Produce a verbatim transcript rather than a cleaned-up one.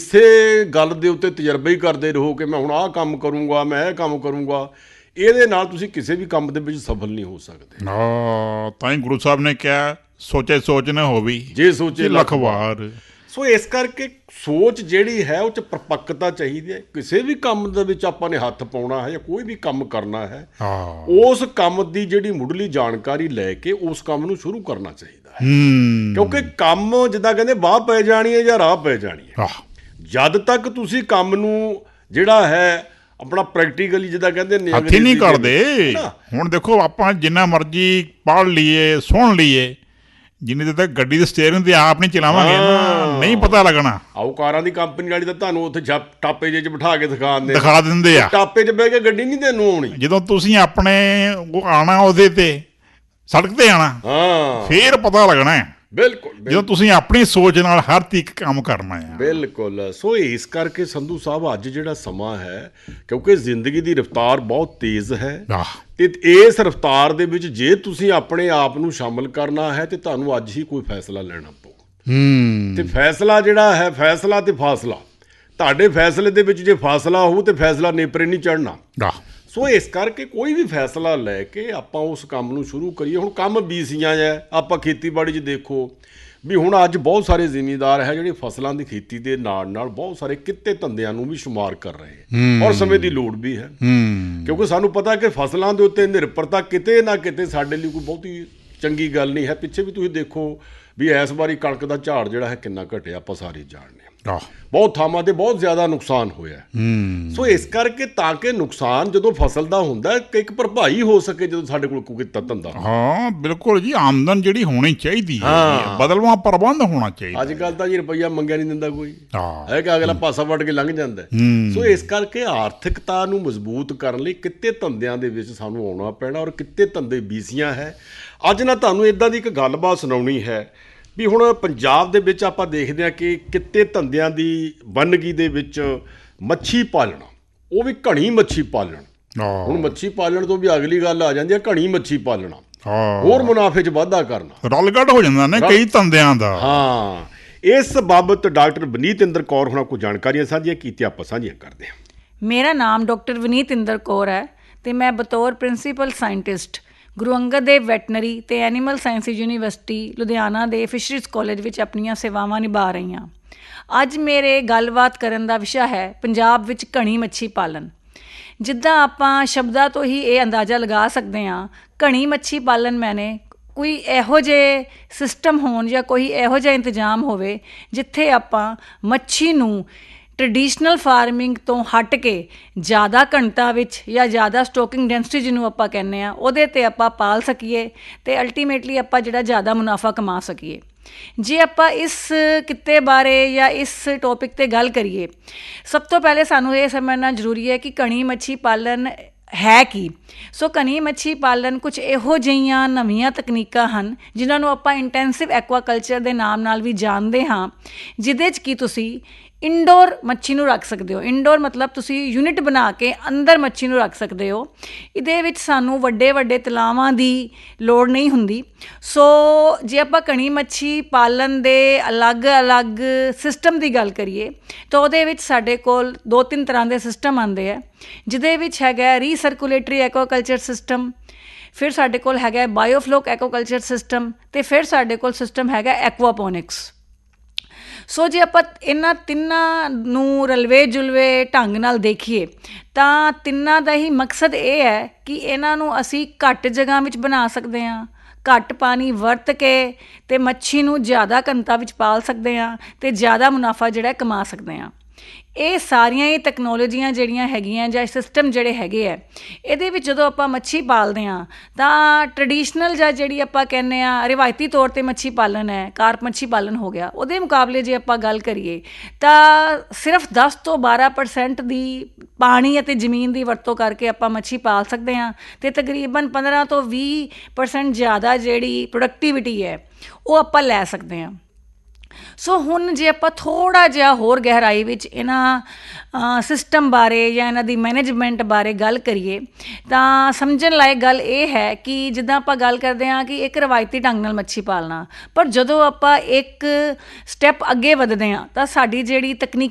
ਕਿਸੇ ਗੱਲ ਦੇ ਉੱਤੇ ਤਜਰਬਾ ਹੀ ਕਰਦੇ ਰਹੋ ਕਿ ਮੈਂ ਹੁਣ ਆਹ ਕੰਮ ਕਰੂੰਗਾ, ਮੈਂ ਇਹ ਕੰਮ ਕਰੂੰਗਾ, ਇਹਦੇ ਨਾਲ ਤੁਸੀਂ ਕਿਸੇ ਵੀ ਕੰਮ ਦੇ ਵਿੱਚ ਸਫਲ ਨਹੀਂ ਹੋ ਸਕਦੇ। ਹਾਂ, ਤਾਂ ਹੀ ਗੁਰੂ ਸਾਹਿਬ ਨੇ ਕਿਹਾ ਸੋਚੇ ਸੋਚ ਨਾ ਹੋਵੀ ਜੇ ਸੋਚੇ ਲੱਖ ਵਾਰ। ਸੋ ਇਸ ਕਰਕੇ ਸੋਚ ਜਿਹੜੀ ਹੈ ਉਹ 'ਚ ਪਰਪੱਕਤਾ ਚਾਹੀਦੀ ਹੈ। ਕਿਸੇ ਵੀ ਕੰਮ ਦੇ ਵਿੱਚ ਆਪਾਂ ਨੇ ਹੱਥ ਪਾਉਣਾ ਹੈ ਜਾਂ ਕੋਈ ਵੀ ਕੰਮ ਕਰਨਾ ਹੈ, ਉਸ ਕੰਮ ਦੀ ਜਿਹੜੀ ਮੁੱਢਲੀ ਜਾਣਕਾਰੀ ਲੈ ਕੇ ਉਸ ਕੰਮ ਨੂੰ ਸ਼ੁਰੂ ਕਰਨਾ ਚਾਹੀਦਾ ਹੈ। ਕਿਉਂਕਿ ਕੰਮ ਜਿੱਦਾਂ ਕਹਿੰਦੇ ਵਾਹ ਪੈ ਜਾਣੀ ਹੈ ਜਾਂ ਰਾਹ ਪੈ ਜਾਣੀ ਹੈ, ਜਦ ਤੱਕ ਤੁਸੀਂ ਕੰਮ ਨੂੰ ਜਿਹੜਾ ਹੈ ਆਪਣਾ ਪ੍ਰੈਕਟੀਕਲੀ ਜਿੱਦਾਂ ਕਹਿੰਦੇ ਨੇ ਹੱਥੀ ਨਹੀਂ ਕਰਦੇ। ਹੁਣ ਦੇਖੋ ਆਪਾਂ ਜਿੰਨਾ ਮਰਜ਼ੀ ਪੜ੍ਹ ਲਈਏ, ਸੁਣ ਲਈਏ, ਜਿੰਨੀ ਦੇਰ ਤੱਕ ਗੱਡੀ ਦੇ ਸਟੀਅਰਿੰਗ ਤੇ ਆਪ ਨਹੀਂ ਚਲਾਵਾਂਗੇ ਨਾ, ਨਹੀਂ ਪਤਾ ਲੱਗਣਾ। ਆਓ ਕਾਰਾਂ ਦੀ ਕੰਪਨੀ ਵਾਲੀ ਤਾਂ ਤੁਹਾਨੂੰ ਉੱਥੇ ਟਾਪੇ ਜਿਹੇ 'ਚ ਬਿਠਾ ਕੇ ਦਿਖਾ ਦਿੰਦੇ ਦਿਖਾ ਦਿੰਦੇ ਆ, ਟਾਪੇ 'ਚ ਬਹਿ ਕੇ ਗੱਡੀ ਨਹੀਂ ਤੈਨੂੰ ਆਉਣੀ। ਜਦੋਂ ਤੁਸੀਂ ਆਪਣੇ ਉਹ ਆਉਣਾ ਉਹਦੇ ਤੇ ਸੜਕ ਤੇ ਆਉਣਾ, ਹਾਂ, ਫੇਰ ਪਤਾ ਲੱਗਣਾ ਹੈ। ਬਿਲਕੁਲ, ਜਦੋਂ ਤੁਸੀਂ ਆਪਣੀ ਸੋਚ ਨਾਲ ਹਰ ਇੱਕ ਕੰਮ ਕਰਨਾ ਹੈ। ਬਿਲਕੁਲ। ਸੋ ਇਸ ਕਰਕੇ ਸੰਧੂ ਸਾਹਿਬ ਅੱਜ ਜਿਹੜਾ ਸਮਾਂ ਹੈ, ਕਿਉਂਕਿ ਜ਼ਿੰਦਗੀ ਦੀ ਰਫ਼ਤਾਰ ਬਹੁਤ ਤੇਜ਼ ਹੈ, ਤੇ ਇਸ ਰਫ਼ਤਾਰ ਦੇ ਵਿੱਚ ਜੇ ਤੁਸੀਂ ਆਪਣੇ ਆਪ ਨੂੰ ਸ਼ਾਮਲ ਕਰਨਾ ਹੈ ਤੇ ਤੁਹਾਨੂੰ ਅੱਜ ਹੀ ਕੋਈ ਫੈਸਲਾ ਲੈਣਾ ਪਊ। ਤੇ ਫੈਸਲਾ ਜਿਹੜਾ ਹੈ, ਫੈਸਲਾ ਤੇ ਫਾਸਲਾ, ਤੁਹਾਡੇ ਫੈਸਲੇ ਦੇ ਵਿੱਚ ਜੇ ਫਾਸਲਾ ਹੋਊ ਤੇ ਫੈਸਲਾ ਨੇਪਰੇ ਨਹੀਂ ਚੜ੍ਹਨਾ। ਸੋ ਇਸ ਕਰਕੇ ਕੋਈ ਵੀ ਫੈਸਲਾ ਲੈ ਕੇ ਆਪਾਂ ਉਸ ਕੰਮ ਨੂੰ ਸ਼ੁਰੂ ਕਰੀਏ। ਹੁਣ ਕੰਮ ਬੀਸੀਆਂ ਹੈ, ਆਪਾਂ ਖੇਤੀਬਾੜੀ 'ਚ ਦੇਖੋ ਵੀ ਹੁਣ ਅੱਜ ਬਹੁਤ ਸਾਰੇ ਜ਼ਿਮੀਂਦਾਰ ਹੈ ਜਿਹੜੇ ਫਸਲਾਂ ਦੀ ਖੇਤੀ ਦੇ ਨਾਲ ਨਾਲ ਬਹੁਤ ਸਾਰੇ ਕਿੱਤੇ ਧੰਦਿਆਂ ਨੂੰ ਵੀ ਸ਼ੁਮਾਰ ਕਰ ਰਹੇ, ਔਰ ਸਮੇਂ ਦੀ ਲੋੜ ਵੀ ਹੈ, ਕਿਉਂਕਿ ਸਾਨੂੰ ਪਤਾ ਕਿ ਫਸਲਾਂ ਦੇ ਉੱਤੇ ਨਿਰਭਰਤਾ ਕਿਤੇ ਨਾ ਕਿਤੇ ਸਾਡੇ ਲਈ ਕੋਈ ਬਹੁਤੀ ਚੰਗੀ ਗੱਲ ਨਹੀਂ ਹੈ। ਪਿੱਛੇ ਵੀ ਤੁਸੀਂ ਦੇਖੋ ਵੀ ਇਸ ਵਾਰੀ ਕਣਕ ਦਾ ਝਾੜ ਜਿਹੜਾ ਹੈ ਕਿੰਨਾ ਘਟਿਆ, ਆਪਾਂ ਸਾਰੇ ਜਾਣਦੇ ਹਾਂ। ਬਹੁਤ ਥਾਵਾਂ 'ਤੇ ਬਹੁਤ ਜ਼ਿਆਦਾ ਨੁਕਸਾਨ ਹੋਇਆ। ਸੋ ਇਸ ਕਰਕੇ ਤਾਂ ਕਿ ਨੁਕਸਾਨ ਜਦੋਂ ਫਸਲ ਦਾ ਹੁੰਦਾ ਇੱਕ ਭਰਪਾਈ ਹੋ ਸਕੇ, ਜਦੋਂ ਸਾਡੇ ਕੋਲ ਕੋਈ ਕਿੱਤਾ ਧੰਦਾ। ਹਾਂ ਬਿਲਕੁਲ ਜੀ, ਆਮਦਨ ਜਿਹੜੀ ਹੋਣੀ ਚਾਹੀਦੀ ਹੈ, ਬਦਲਵਾਂ ਪ੍ਰਬੰਧ ਹੋਣਾ ਚਾਹੀਦਾ। ਅੱਜ ਕੱਲ੍ਹ ਤਾਂ ਜੀ ਰੁਪਈਆ ਮੰਗਿਆ ਨਹੀਂ ਦਿੰਦਾ ਕੋਈ, ਹੈ ਕਿ ਅਗਲਾ ਪਾਸਾ ਵੱਢ ਕੇ ਲੰਘ ਜਾਂਦਾ। ਸੋ ਇਸ ਕਰਕੇ ਆਰਥਿਕਤਾ ਨੂੰ ਮਜ਼ਬੂਤ ਕਰਨ ਲਈ ਕਿੱਤੇ ਧੰਦਿਆਂ ਦੇ ਵਿੱਚ ਸਾਨੂੰ ਆਉਣਾ ਪੈਣਾ, ਔਰ ਕਿੱਤੇ ਧੰਦੇ ਬੀਸੀਆਂ ਹੈ। ਅੱਜ ਨਾ ਤੁਹਾਨੂੰ ਇੱਦਾਂ ਦੀ ਇੱਕ ਗੱਲਬਾਤ ਸੁਣਾਉਣੀ ਹੈ ਵੀ ਹੁਣ ਪੰਜਾਬ ਦੇ ਵਿੱਚ ਆਪਾਂ ਦੇਖਦੇ ਹਾਂ ਕਿ ਕਿੱਤੇ ਧੰਦਿਆਂ ਦੀ ਵੰਨਗੀ ਦੇ ਵਿੱਚ ਮੱਛੀ ਪਾਲਣਾ, ਉਹ ਵੀ ਘਣੀ ਮੱਛੀ ਪਾਲਣ। ਹੁਣ ਮੱਛੀ ਪਾਲਣ ਤੋਂ ਵੀ ਅਗਲੀ ਗੱਲ ਆ ਜਾਂਦੀ ਹੈ ਘਣੀ ਮੱਛੀ ਪਾਲਣਾ, ਹੋਰ ਮੁਨਾਫੇ 'ਚ ਵਾਧਾ ਕਰਨਾ, ਰਲਗੱਡ ਹੋ ਜਾਂਦਾ ਨਾ ਕਈ ਧੰਦਿਆਂ ਦਾ। ਹਾਂ, ਇਸ ਬਾਬਤ ਡਾਕਟਰ ਵਿਨੀਤ ਇੰਦਰ ਕੌਰ ਹੋਣਾ ਕੋਈ ਜਾਣਕਾਰੀਆਂ ਸਾਂਝੀਆਂ ਕੀਤੀਆਂ, ਆਪਾਂ ਸਾਂਝੀਆਂ ਕਰਦੇ ਹਾਂ। ਮੇਰਾ ਨਾਮ ਡਾਕਟਰ ਵਿਨੀਤ ਇੰਦਰ ਕੌਰ ਹੈ ਅਤੇ ਮੈਂ ਬਤੌਰ principal scientist Guru Angad Dev veterinary ਅਤੇ ਐਨੀਮਲ ਸਾਇੰਸਿਸ ਯੂਨੀਵਰਸਿਟੀ ਲੁਧਿਆਣਾ ਦੇ ਫਿਸ਼ਰੀਜ਼ ਕਾਲਜ ਵਿੱਚ ਆਪਣੀਆਂ ਸੇਵਾਵਾਂ ਨਿਭਾ ਰਹੀ ਹਾਂ। ਅੱਜ ਮੇਰੇ ਗੱਲਬਾਤ ਕਰਨ ਦਾ ਵਿਸ਼ਾ ਹੈ ਪੰਜਾਬ ਵਿੱਚ ਘਣੀ ਮੱਛੀ ਪਾਲਣ। ਜਿੱਦਾਂ ਆਪਾਂ ਸ਼ਬਦਾਂ ਤੋਂ ਹੀ ਇਹ ਅੰਦਾਜ਼ਾ ਲਗਾ ਸਕਦੇ ਹਾਂ, ਘਣੀ ਮੱਛੀ ਪਾਲਣ ਮੈਨੇ ਕੋਈ ਇਹੋ ਜਿਹੇ ਸਿਸਟਮ ਹੋਣ ਜਾਂ ਕੋਈ ਇਹੋ ਜਿਹਾ ਇੰਤਜ਼ਾਮ ਹੋਵੇ ਜਿੱਥੇ ਆਪਾਂ ਮੱਛੀ ਨੂੰ ਟਰਡੀਸ਼ਨਲ ਫਾਰਮਿੰਗ ਤੋਂ ਹਟ ਕੇ ਜ਼ਿਆਦਾ ਘਣਤਾ ਵਿੱਚ ਜਾਂ ਜ਼ਿਆਦਾ ਸਟੋਕਿੰਗ ਡੈਂਸਿਟੀ ਜਿਹਨੂੰ ਆਪਾਂ ਕਹਿੰਦੇ ਹਾਂ, ਉਹਦੇ 'ਤੇ ਆਪਾਂ ਪਾਲ ਸਕੀਏ ਅਤੇ ਅਲਟੀਮੇਟਲੀ ਆਪਾਂ ਜਿਹੜਾ ਜ਼ਿਆਦਾ ਮੁਨਾਫਾ ਕਮਾ ਸਕੀਏ। ਜੇ ਆਪਾਂ ਇਸ ਕਿੱਤੇ ਬਾਰੇ ਜਾਂ ਇਸ ਟੌਪਿਕ 'ਤੇ ਗੱਲ ਕਰੀਏ, ਸਭ ਤੋਂ ਪਹਿਲੇ ਸਾਨੂੰ ਇਹ ਸਮਝਣਾ ਜ਼ਰੂਰੀ ਹੈ ਕਿ ਘਣੀ ਮੱਛੀ ਪਾਲਣ ਹੈ ਕੀ। ਸੋ ਘਣੀ ਮੱਛੀ ਪਾਲਣ ਕੁਝ ਇਹੋ ਜਿਹੀਆਂ ਨਵੀਆਂ ਤਕਨੀਕਾਂ ਹਨ ਜਿਨ੍ਹਾਂ ਨੂੰ ਆਪਾਂ ਇੰਟੈਂਸਿਵ ਐਕੁਆਕਲਚਰ ਦੇ ਨਾਮ ਨਾਲ ਵੀ ਜਾਣਦੇ ਹਾਂ, ਜਿਹਦੇ 'ਚ ਕਿ ਤੁਸੀਂ ਇੰਡੋਰ ਮੱਛੀ ਨੂੰ ਰੱਖ ਸਕਦੇ ਹੋ। ਇੰਡੋਰ ਮਤਲਬ ਤੁਸੀਂ ਯੂਨਿਟ ਬਣਾ ਕੇ ਅੰਦਰ ਮੱਛੀ ਨੂੰ ਰੱਖ ਸਕਦੇ ਹੋ। ਇਹਦੇ ਵਿੱਚ ਸਾਨੂੰ ਵੱਡੇ ਵੱਡੇ ਤਲਾਵਾਂ ਦੀ ਲੋੜ ਨਹੀਂ ਹੁੰਦੀ। ਸੋ ਜੇ ਆਪਾਂ ਘਣੀ ਮੱਛੀ ਪਾਲਣ ਦੇ ਅਲੱਗ ਅਲੱਗ ਸਿਸਟਮ ਦੀ ਗੱਲ ਕਰੀਏ ਤਾਂ ਉਹਦੇ ਵਿੱਚ ਸਾਡੇ ਕੋਲ ਦੋ ਤਿੰਨ ਤਰ੍ਹਾਂ ਦੇ ਸਿਸਟਮ ਆਉਂਦੇ ਹੈ, ਜਿਹਦੇ ਵਿੱਚ ਹੈਗਾ ਰੀਸਰਕੂਲੇਟਰੀ ਐਕੁਆਕਲਚਰ ਸਿਸਟਮ, ਫਿਰ ਸਾਡੇ ਕੋਲ ਹੈਗਾ ਬਾਇਓਫਲੋਕ ਐਕੁਆਕਲਚਰ ਸਿਸਟਮ, ਅਤੇ ਫਿਰ ਸਾਡੇ ਕੋਲ ਸਿਸਟਮ ਹੈਗਾ ਐਕੁਆਪੋਨਿਕਸ। ਸੋ ਜੇ ਆਪਾਂ ਇਹਨਾਂ ਤਿੰਨਾਂ ਨੂੰ ਰਲਵੇ ਜੁਲਵੇ ਢੰਗ ਨਾਲ ਦੇਖੀਏ ਤਾਂ ਤਿੰਨਾਂ ਦਾ ਹੀ ਮਕਸਦ ਇਹ ਹੈ ਕਿ ਇਹਨਾਂ ਨੂੰ ਅਸੀਂ ਘੱਟ ਜਗ੍ਹਾ ਵਿੱਚ ਬਣਾ ਸਕਦੇ ਹਾਂ, ਘੱਟ ਪਾਣੀ ਵਰਤ ਕੇ ਅਤੇ ਮੱਛੀ ਨੂੰ ਜ਼ਿਆਦਾ ਘਣਤਾ ਵਿੱਚ ਪਾਲ ਸਕਦੇ ਹਾਂ ਅਤੇ ਜ਼ਿਆਦਾ ਮੁਨਾਫਾ ਜਿਹੜਾ ਕਮਾ ਸਕਦੇ ਹਾਂ। ਇਹ ਸਾਰੀਆਂ ਹੀ ਤਕਨੋਲੋਜੀਆਂ ਜਿਹੜੀਆਂ ਹੈਗੀਆਂ ਜਾਂ ਸਿਸਟਮ ਜਿਹੜੇ ਹੈਗੇ ਹੈ, ਇਹਦੇ ਵਿੱਚ ਜਦੋਂ ਆਪਾਂ ਮੱਛੀ ਪਾਲਦੇ ਹਾਂ ਤਾਂ ਟਰਡੀਸ਼ਨਲ ਜਾਂ ਜਿਹੜੀ ਆਪਾਂ ਕਹਿੰਦੇ ਹਾਂ ਰਿਵਾਇਤੀ ਤੌਰ 'ਤੇ ਮੱਛੀ ਪਾਲਣ ਹੈ, ਕਾਰਪ ਮੱਛੀ ਪਾਲਣ ਹੋ ਗਿਆ, ਉਹਦੇ ਮੁਕਾਬਲੇ ਜੇ ਆਪਾਂ ਗੱਲ ਕਰੀਏ ਤਾਂ ਸਿਰਫ ਦਸ ਤੋਂ ਬਾਰਾਂ ਪਰਸੈਂਟ ਦੀ ਪਾਣੀ ਅਤੇ ਜ਼ਮੀਨ ਦੀ ਵਰਤੋਂ ਕਰਕੇ ਆਪਾਂ ਮੱਛੀ ਪਾਲ ਸਕਦੇ ਹਾਂ ਅਤੇ ਤਕਰੀਬਨ ਪੰਦਰਾਂ ਤੋਂ ਵੀਹ ਪਰਸੈਂਟ ਜ਼ਿਆਦਾ ਜਿਹੜੀ ਪ੍ਰੋਡਕਟੀਵਿਟੀ ਹੈ ਉਹ ਆਪਾਂ ਲੈ ਸਕਦੇ ਹਾਂ। ਸੋ ਹੁਣ ਜੇ ਆਪਾਂ ਥੋੜ੍ਹਾ ਜਿਹਾ ਹੋਰ ਗਹਿਰਾਈ ਵਿੱਚ ਇਹਨਾਂ ਸਿਸਟਮ ਬਾਰੇ ਜਾਂ ਇਹਨਾਂ ਦੀ ਮੈਨੇਜਮੈਂਟ ਬਾਰੇ ਗੱਲ ਕਰੀਏ ਤਾਂ ਸਮਝਣ ਲਾਇਕ ਗੱਲ ਇਹ ਹੈ ਕਿ ਜਿੱਦਾਂ ਆਪਾਂ ਗੱਲ ਕਰਦੇ ਹਾਂ ਕਿ ਇੱਕ ਰਵਾਇਤੀ ਢੰਗ ਨਾਲ ਮੱਛੀ ਪਾਲਣਾ, ਪਰ ਜਦੋਂ ਆਪਾਂ ਇੱਕ ਸਟੈਪ ਅੱਗੇ ਵੱਧਦੇ ਹਾਂ ਤਾਂ ਸਾਡੀ ਜਿਹੜੀ ਤਕਨੀਕ